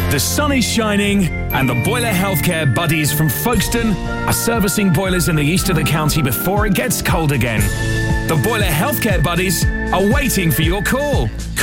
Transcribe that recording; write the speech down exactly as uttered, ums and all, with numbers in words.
The sun is shining and the Boiler Healthcare buddies from Folkestone are servicing boilers in the east of the county before it gets cold again. The Boiler Healthcare buddies are waiting for your call.